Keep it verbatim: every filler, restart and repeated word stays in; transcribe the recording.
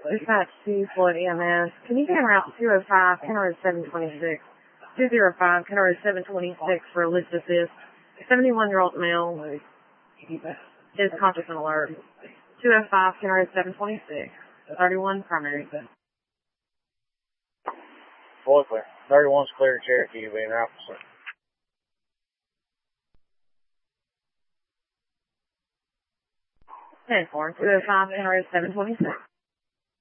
Dispatch to Floyd E M S. Can you get en route two oh five, Kenner seven twenty-six? two oh five, Kenner seven twenty-six for a lift assist. seventy-one-year-old male is conscious and alert. two oh five, Kenner seven twenty-six. thirty-one primary. Floyd clear. thirty-one's clear Cherokee, being route. ten four, two oh five, Kenner seven twenty-six.